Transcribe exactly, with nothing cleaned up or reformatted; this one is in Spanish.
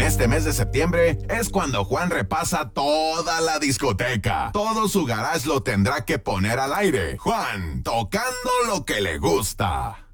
este mes de septiembre es cuando Juan repasa toda la discoteca. Todo su garage lo tendrá que poner al aire. Juan, tocando lo que le gusta.